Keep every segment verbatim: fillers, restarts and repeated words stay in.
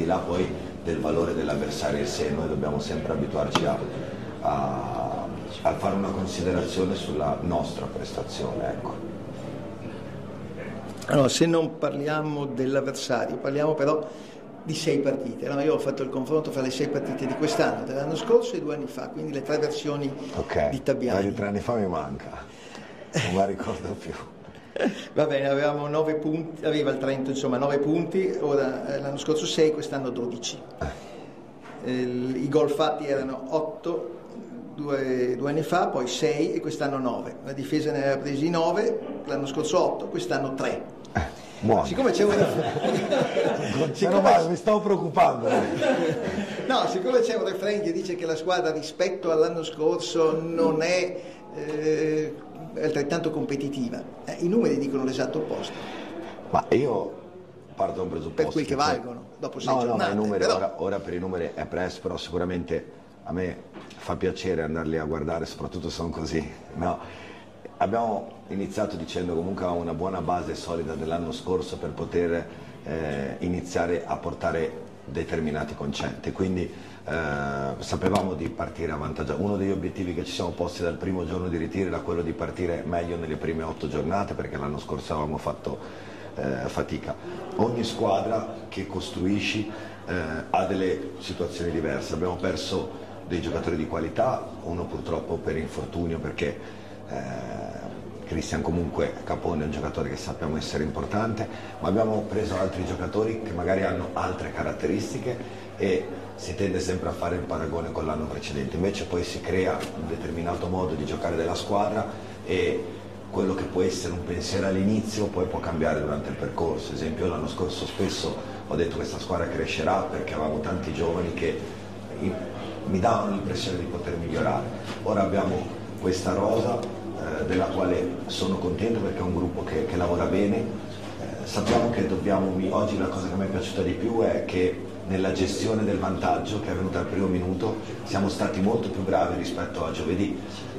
di là poi del valore dell'avversario in sé. Noi dobbiamo sempre abituarci a, a, a fare una considerazione sulla nostra prestazione, ecco. Allora, se non parliamo dell'avversario, parliamo però di sei partite. No, io ho fatto il confronto fra le sei partite di quest'anno, dell'anno scorso e due anni fa, quindi le tre versioni okay. di Tabiani. Di tre anni fa mi manca, non la ricordo più. Va bene, avevamo nove punti, aveva il Trento insomma nove punti, ora l'anno scorso sei, quest'anno dodici. Eh, I gol fatti erano otto due, due anni fa, poi sei e quest'anno nove. La difesa ne aveva presi nove, l'anno scorso otto, quest'anno tre. Buono. Siccome c'è un siccome... male, mi stavo preoccupando. No, siccome c'è un refrain che dice che la squadra rispetto all'anno scorso non è eh, altrettanto competitiva, eh, i numeri dicono l'esatto opposto. Ma io parto da un presupposto per quel che, che valgono dopo sei no, giornate. No, ma i numeri, però... ora, ora per i numeri è presto, però sicuramente a me fa piacere andarli a guardare, soprattutto se sono così, no? Abbiamo iniziato dicendo comunque avevamo una buona base solida dell'anno scorso per poter eh, iniziare a portare determinati concetti, quindi eh, sapevamo di partire avvantaggiati. Uno degli obiettivi che ci siamo posti dal primo giorno di ritiro era quello di partire meglio nelle prime otto giornate, perché l'anno scorso avevamo fatto eh, fatica. Ogni squadra che costruisci eh, ha delle situazioni diverse, abbiamo perso dei giocatori di qualità, uno purtroppo per infortunio perché Eh, Cristian comunque Capone è un giocatore che sappiamo essere importante, ma abbiamo preso altri giocatori che magari hanno altre caratteristiche e si tende sempre a fare il paragone con l'anno precedente, invece poi si crea un determinato modo di giocare della squadra e quello che può essere un pensiero all'inizio poi può cambiare durante il percorso. Ad esempio l'anno scorso spesso ho detto questa squadra crescerà perché avevamo tanti giovani che mi davano l'impressione di poter migliorare. Ora abbiamo questa rosa eh, della quale sono contento perché è un gruppo che, che lavora bene. Eh, sappiamo che dobbiamo, oggi la cosa che mi è piaciuta di più è che nella gestione del vantaggio che è venuta al primo minuto siamo stati molto più bravi rispetto a giovedì.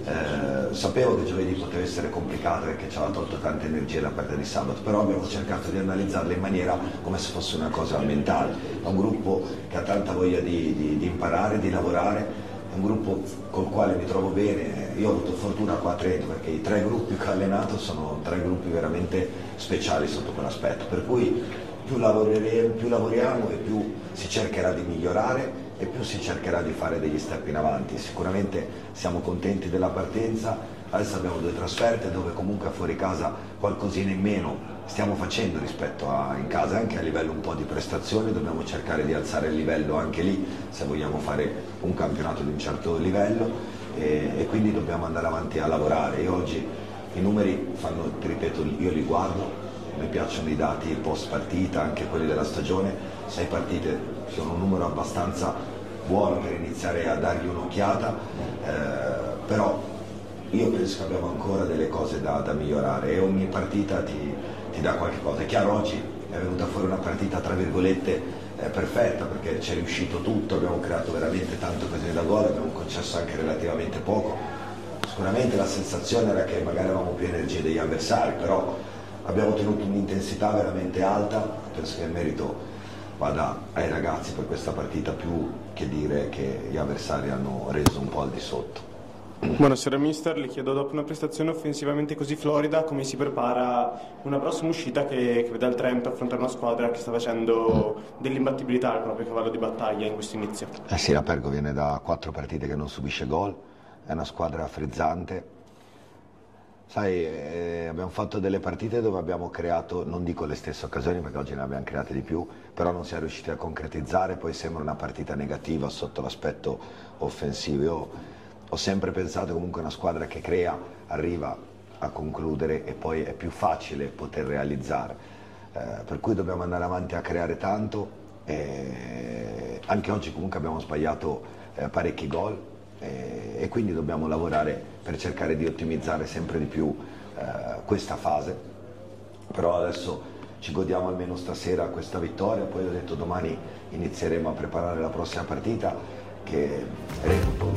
Eh, sapevo che giovedì poteva essere complicata perché ci aveva tolto tante energie la partita di sabato, però abbiamo cercato di analizzarla in maniera come se fosse una cosa mentale. È un gruppo che ha tanta voglia di, di, di imparare, di lavorare. È un gruppo col quale mi trovo bene, io ho avuto fortuna qua a Trento perché i tre gruppi che ho allenato sono tre gruppi veramente speciali sotto quell'aspetto, per cui più, più lavoriamo e più si cercherà di migliorare e più si cercherà di fare degli step in avanti. Sicuramente siamo contenti della partenza, adesso abbiamo due trasferte dove comunque fuori casa qualcosina in meno stiamo facendo rispetto a in casa, anche a livello un po' di prestazioni dobbiamo cercare di alzare il livello anche lì se vogliamo fare un campionato di un certo livello e, e quindi dobbiamo andare avanti a lavorare. Io oggi i numeri fanno, ti ripeto, io li guardo, mi piacciono i dati post partita, anche quelli della stagione, sei partite sono un numero abbastanza buono per iniziare a dargli un'occhiata, eh, però io penso che abbiamo ancora delle cose da, da migliorare e ogni partita ti, ti dà qualche cosa. È chiaro, oggi è venuta fuori una partita tra virgolette eh, perfetta perché c'è riuscito tutto, abbiamo creato veramente tante occasioni da gol, abbiamo concesso anche relativamente poco. Sicuramente la sensazione era che magari avevamo più energie degli avversari, però abbiamo tenuto un'intensità veramente alta, penso che il merito vada ai ragazzi per questa partita più che dire che gli avversari hanno reso un po' al di sotto. Buonasera mister, le chiedo, dopo una prestazione offensivamente così florida, come si prepara una prossima uscita che, che vede il Trento affrontare una squadra che sta facendo dell'imbattibilità il proprio cavallo di battaglia in questo inizio? Eh sì, la Pergo viene da quattro partite che non subisce gol, è una squadra frizzante. Sai, eh, abbiamo fatto delle partite dove abbiamo creato, non dico le stesse occasioni perché oggi ne abbiamo create di più, però non siamo riusciti a concretizzare, poi sembra una partita negativa sotto l'aspetto offensivo. Io ho sempre pensato comunque una squadra che crea, arriva a concludere e poi è più facile poter realizzare, eh, per cui dobbiamo andare avanti a creare tanto, eh, anche oggi comunque abbiamo sbagliato eh, parecchi gol eh, e quindi dobbiamo lavorare per cercare di ottimizzare sempre di più eh, questa fase, però adesso ci godiamo almeno stasera questa vittoria, poi ho detto domani inizieremo a preparare la prossima partita che reputo